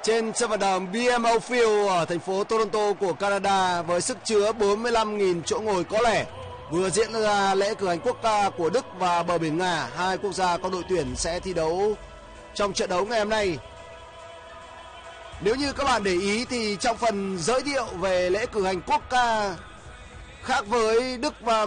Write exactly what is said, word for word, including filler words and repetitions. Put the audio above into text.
trên sân vận động bê em ô Field ở thành phố Toronto của Canada với sức chứa bốn mươi lăm nghìn chỗ ngồi có lẻ. Vừa diễn ra lễ cử hành quốc ca của Đức và bờ biển Nga, hai quốc gia có đội tuyển sẽ thi đấu trong trận đấu ngày hôm nay. Nếu như các bạn để ý thì trong phần giới thiệu về lễ cử hành quốc ca, khác với Đức và